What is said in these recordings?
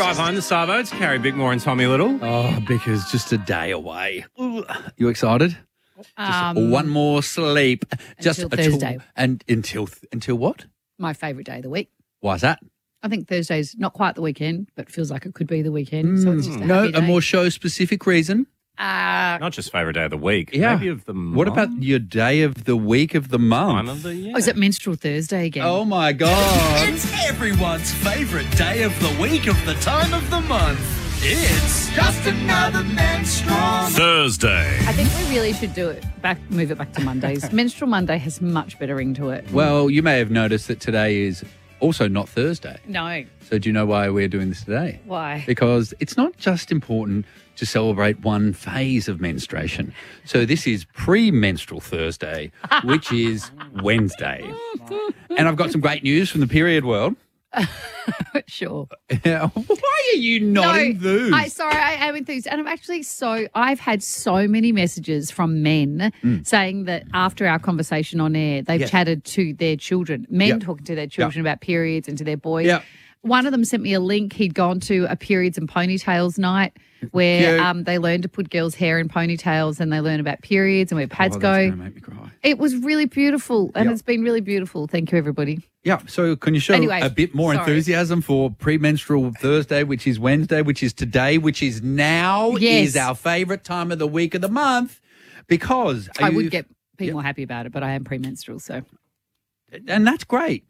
Drive home, the Savo. It's Carrie Bickmore and Tommy Little. Oh, because just a day away. Ooh, you excited? Just one more sleep. Just Until Thursday. And until what? My favourite day of the week. Why is that? I think Thursday's not quite the weekend, but feels like it could be the weekend. So it's just a No, happy day. a more show-specific reason. Not just favourite day of the week. Yeah. Maybe of the month. What about your day of the week of the month? Time of the year. Oh, is it Menstrual Thursday again? Oh, my God. It's everyone's favourite day of the week of the time of the month. It's just another menstrual Thursday. I think we really should move it back to Mondays. Menstrual Monday has much better ring to it. Well, you may have noticed that today is also not Thursday. No. So do you know why we're doing this today? Why? Because it's not just important to celebrate one phase of menstruation. So this is pre-menstrual Thursday, which is Wednesday. And I've got some great news from the period world. Sure. Why are you not enthused? I am enthused. And I've had so many messages from men saying that after our conversation on air, they've chatted to their children, men talking to their children about periods and to their boys. Yep. One of them sent me a link. He'd gone to a periods and ponytails night where they learn to put girls' hair in ponytails and they learn about periods and where pads That's go. gonna make me cry. It was really beautiful and Yep. it's been really beautiful. Thank you, everybody. Yeah, so can you show Anyway, a bit more sorry. enthusiasm for premenstrual Thursday, which is Wednesday, which is today, which is now, Yes. is our favourite time of the week of the month because... I would get people happy about it, but I am premenstrual, so... And that's great.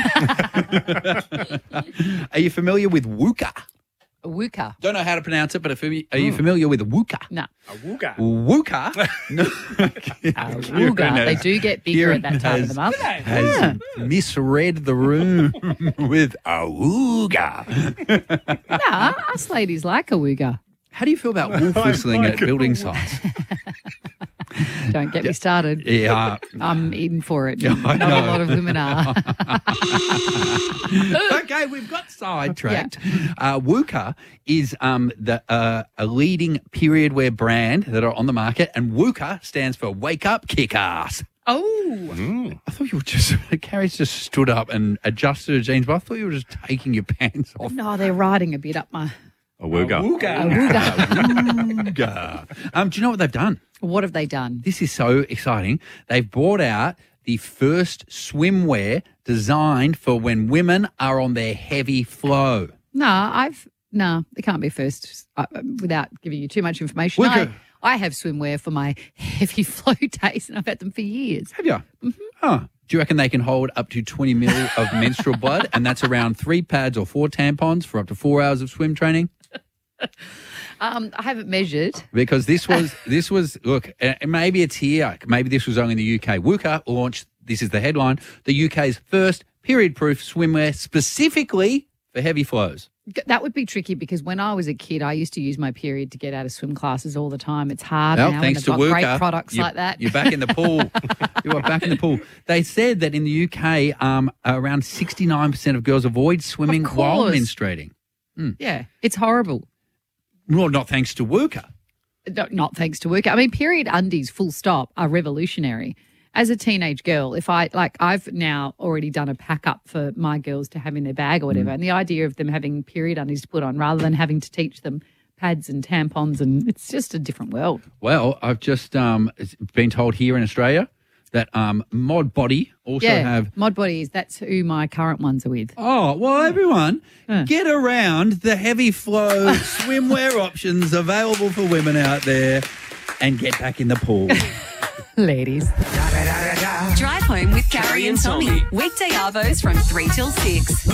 Are you familiar with WUKA? Wuka. Don't know how to pronounce it, but are you familiar with WUKA? No. Awooga. WUKA? No. Wuga. They do get bigger at that time of the month. Has misread the room with awooga. Nah, us ladies like a Wuga. How do you feel about wolf whistling at building sites? Don't get me started. Yeah. I'm in for it. I Not know. a lot of women are. Okay, we've got sidetracked. WUKA is a leading period wear brand that are on the market, and WUKA stands for Wake Up Kick Ass. Oh. I thought you were Carrie's just stood up and adjusted her jeans, but I thought you were just taking your pants off. No, they're riding a bit up my... Awooga. Wuga. Do you know what they've done? What have they done? This is so exciting. They've brought out the first swimwear designed for when women are on their heavy flow. No, it can't be first without giving you too much information. Wuka. I have swimwear for my heavy flow days and I've had them for years. Have you? Oh. Do you reckon they can hold up to 20 mil of menstrual blood? And that's around 3 pads or 4 tampons for up to 4 hours of swim training? I haven't measured. Because this was look, maybe it's here. Maybe this was only in the UK. WUKA launched, this is the headline, the UK's first period-proof swimwear specifically for heavy flows. That would be tricky because when I was a kid, I used to use my period to get out of swim classes all the time. It's hard Well, now thanks when to they've got WUKA, great products like that. You're back in the pool. You are back in the pool. They said that in the UK, around 69% of girls avoid swimming Of while course. menstruating. Yeah, it's horrible. Well, not thanks to WUKA. Not thanks to work. I mean, period undies, full stop, are revolutionary. As a teenage girl, I've now already done a pack up for my girls to have in their bag or whatever. And the idea of them having period undies to put on rather than having to teach them pads and tampons, and it's just a different world. Well, I've just been told here in Australia that Mod Body also have... Mod Bodies, that's who my current ones are with. Oh, well, everyone, get around the heavy flow swimwear options available for women out there and get back in the pool. Ladies. Drive home with Carrie and Tommy. Weekday arvos from 3 till 6.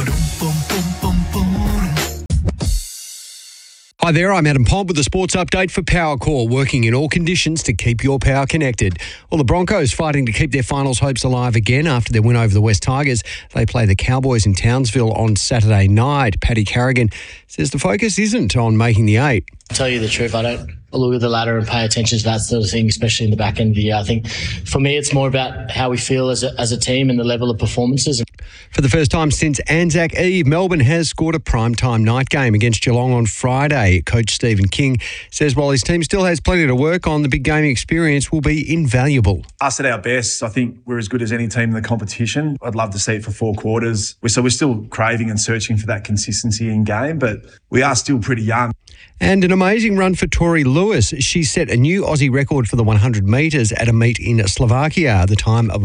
Hi there, I'm Adam Pond with the sports update for Powercore, working in all conditions to keep your power connected. Well, the Broncos fighting to keep their finals hopes alive again after their win over the West Tigers. They play the Cowboys in Townsville on Saturday night. Paddy Carrigan says the focus isn't on making the 8. Tell you the truth, I don't look at the ladder and pay attention to that sort of thing, especially in the back end of the year. I think for me, it's more about how we feel as a team and the level of performances. For the first time since Anzac Eve, Melbourne has scored a primetime night game against Geelong on Friday. Coach Stephen King says while his team still has plenty to work on, the big game experience will be invaluable. Us at our best, I think we're as good as any team in the competition. I'd love to see it for 4 quarters. So we're still craving and searching for that consistency in game, but we are still pretty young. And an amazing run for Tori Lewis. She set a new Aussie record for the 100 metres at a meet in Slovakia, the time of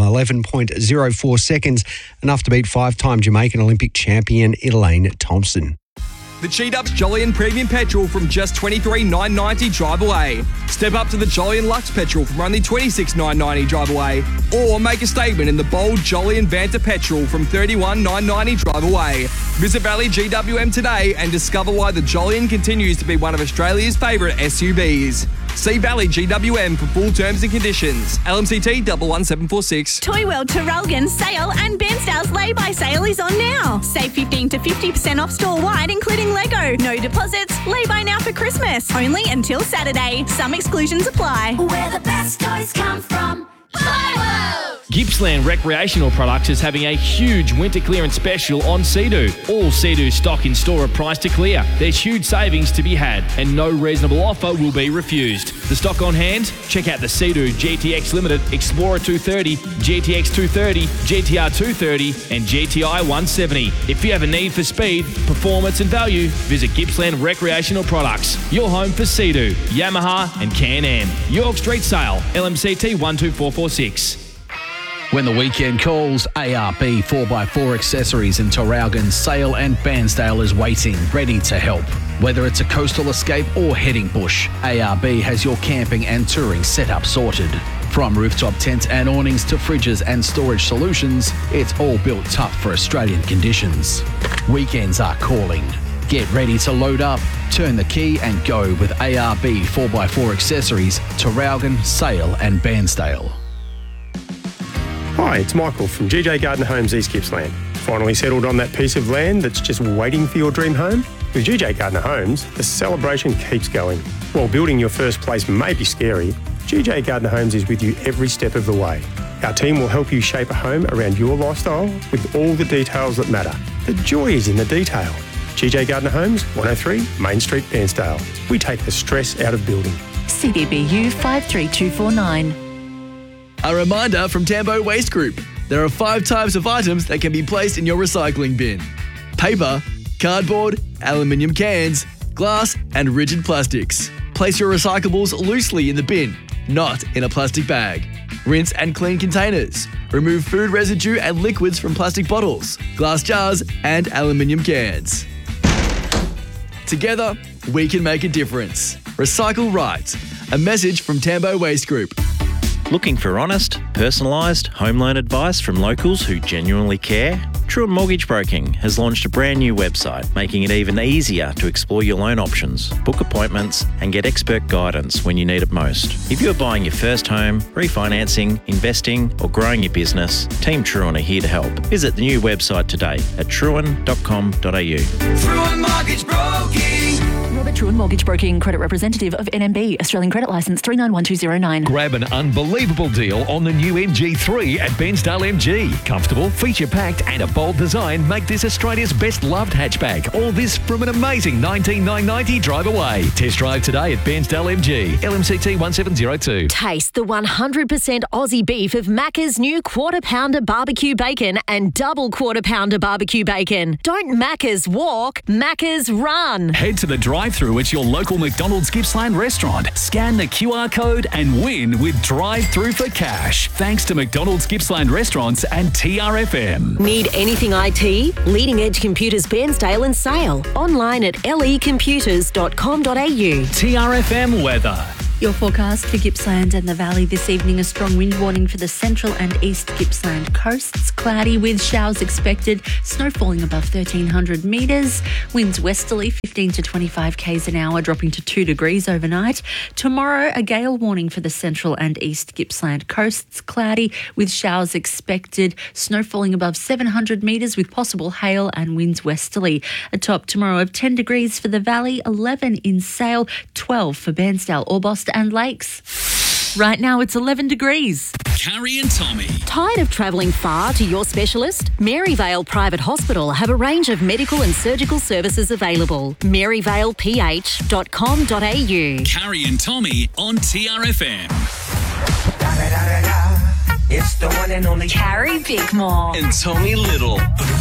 11.04 seconds, enough to beat 5-time Jamaican Olympic champion Elaine Thompson. The Cheat-Up's Jolyon Premium Petrol from just $23,990 drive away. Step up to the Jolyon Lux Petrol from only $26,990 drive away. Or make a statement in the bold Jolyon Vanta Petrol from $31,990 drive away. Visit Valley GWM today and discover why the Jolyon continues to be one of Australia's favourite SUVs. See Valley GWM for full terms and conditions. LMCT 11746. Toy World Traralgon sale and Bairnsdale's lay-by sale is on now. Save 15 to 50% off store-wide, including Lego. No deposits. Lay-by now for Christmas. Only until Saturday. Some exclusions apply. Where the best toys come from. Toy World! Gippsland Recreational Products is having a huge winter clearance special on Sea-Doo. All Sea-Doo stock in store are priced to clear. There's huge savings to be had and no reasonable offer will be refused. The stock on hand? Check out the Sea-Doo GTX Limited, Explorer 230, GTX 230, GTR 230 and GTI 170. If you have a need for speed, performance and value, visit Gippsland Recreational Products. Your home for Sea-Doo, Yamaha and Can-Am. York Street Sale, LMCT 12446. When the weekend calls, ARB 4x4 Accessories in Traralgon, Sale and Bairnsdale is waiting, ready to help. Whether it's a coastal escape or heading bush, ARB has your camping and touring setup sorted. From rooftop tents and awnings to fridges and storage solutions, it's all built tough for Australian conditions. Weekends are calling. Get ready to load up, turn the key and go with ARB 4x4 Accessories, Traralgon, Sale and Bairnsdale. Hi, it's Michael from GJ Gardner Homes East Gippsland. Finally settled on that piece of land that's just waiting for your dream home? With GJ Gardner Homes, the celebration keeps going. While building your first place may be scary, GJ Gardner Homes is with you every step of the way. Our team will help you shape a home around your lifestyle with all the details that matter. The joy is in the detail. GJ Gardner Homes, 103 Main Street, Bairnsdale. We take the stress out of building. CBBU 53249. A reminder from Tambo Waste Group. There are 5 types of items that can be placed in your recycling bin. Paper, cardboard, aluminium cans, glass and rigid plastics. Place your recyclables loosely in the bin, not in a plastic bag. Rinse and clean containers. Remove food residue and liquids from plastic bottles, glass jars and aluminium cans. Together, we can make a difference. Recycle right. A message from Tambo Waste Group. Looking for honest, personalised home loan advice from locals who genuinely care? Truan Mortgage Broking has launched a brand new website, making it even easier to explore your loan options, book appointments and get expert guidance when you need it most. If you're buying your first home, refinancing, investing or growing your business, Team Truan are here to help. Visit the new website today at truan.com.au. Truan Mortgage Broking. Robert Truan Mortgage Broking, credit representative of NMB, Australian credit licence 391209. Grab an unbelievable deal on the new MG3 at Bairnsdale MG. Comfortable, feature-packed and a bold design make this Australia's best loved hatchback. All this from an amazing $19,990 drive away. Test drive today at Bairnsdale MG, LMCT 1702. Taste the 100% Aussie beef of Macca's new Quarter Pounder Barbecue Bacon and Double Quarter Pounder Barbecue Bacon. Don't Macca's walk, Macca's run. Head to the drive-thru at your local McDonald's Gippsland restaurant. Scan the QR code and win with drive-thru for cash. Thanks to McDonald's Gippsland restaurants and TRFM. Need anything IT? Leading Edge Computers Bairnsdale and Sale. Online at lecomputers.com.au. TRFM weather. Your forecast for Gippsland and the Valley this evening, a strong wind warning for the central and east Gippsland coasts. Cloudy with showers expected, snow falling above 1,300 metres. Winds westerly 15 to 25 k's an hour, dropping to 2 degrees overnight. Tomorrow, a gale warning for the central and east Gippsland coasts. Cloudy with showers expected, snow falling above 700 metres with possible hail and winds westerly. A top tomorrow of 10 degrees for the Valley, 11 in Sale, 12 for Bairnsdale, Orbost and Lakes. Right now it's 11 degrees. Carrie and Tommy. Tired of travelling far to your specialist? Maryvale Private Hospital have a range of medical and surgical services available. maryvaleph.com.au. Carrie and Tommy on TRFM. It's the one and only Carrie Bickmore. and Tommy Little.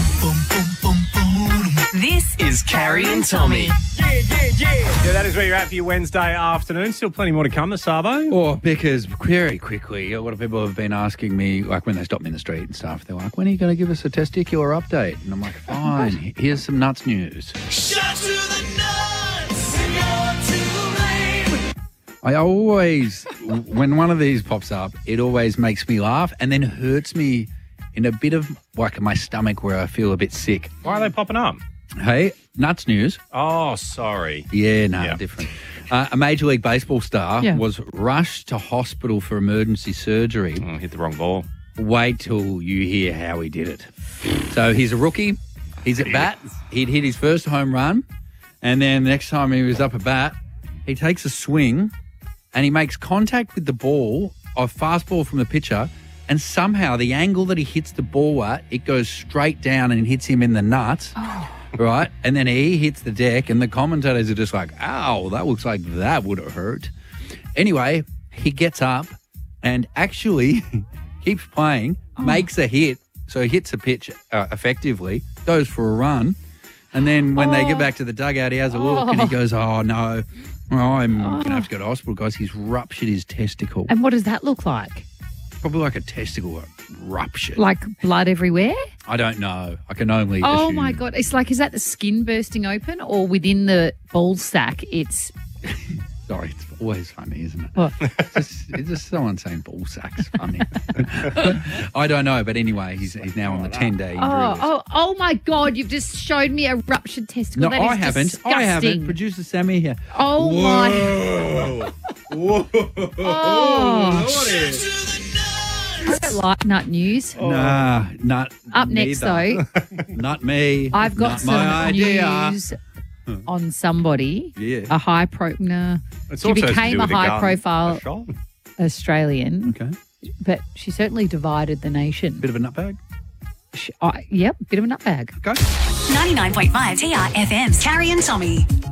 This Is Carrie and Tommy. Yeah, that is where you're at for your Wednesday afternoon. Still plenty more to come, the Sabo. Oh, because very quickly, a lot of people have been asking me, like when they stop me in the street and stuff, they're like, when are you going to give us a testicular update? And I'm like, fine, here's some nuts news. Shot to the nuts, and you're to blame. I always, when one of these pops up, it always makes me laugh and then hurts me in a bit of like my stomach where I feel a bit sick. Why are they popping up? Hey, nuts news. Oh, sorry. Yeah, no, different. A Major League Baseball star Yeah. was rushed to hospital for emergency surgery. Hit the wrong ball. Wait till you hear how he did it. So he's a rookie. He's at bat. He'd hit his first home run. And then the next time he was up at bat, he takes a swing and he makes contact with the ball, a fastball from the pitcher, and somehow the angle that he hits the ball at, it goes straight down and hits him in the nuts. Right? And then he hits the deck and the commentators are just like, ow, that looks like that would have hurt. Anyway, he gets up and actually keeps playing, makes a hit. So he hits a pitch effectively, goes for a run. And then when they get back to the dugout, he has a look and he goes, oh, no, I'm going to have to go to hospital, guys. He's ruptured his testicle. And what does that look like? Probably like a testicle ruptured. Like blood everywhere? I don't know. I can only Oh assume. my God. It's like, is that the skin bursting open or within the ball sack? It's. Sorry, it's always funny, isn't it? What? It's just someone saying ball sack's funny. I don't know, but anyway, he's now on the 10-day injury list. Oh my God. You've just showed me a ruptured testicle. No, That is I haven't. disgusting. I haven't. Producer Sammy here. Oh Whoa. my. Oh. I don't like nut news. Nah, not Up next, neither. Not me. I've got Not some my idea. news on somebody. Yeah. A high pro. No. It's She also to became do a with the gun. high profile Shot. Australian. Okay. But she certainly divided the nation. Bit of a nutbag. Yep, bit of a nutbag. Okay. 99.5 TRFM's Carrie and Tommy.